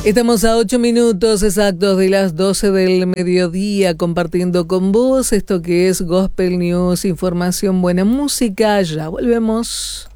Estamos a 8 minutos exactos de las 12 del mediodía compartiendo con vos esto que es Gospel News, información, buena música. Ya volvemos.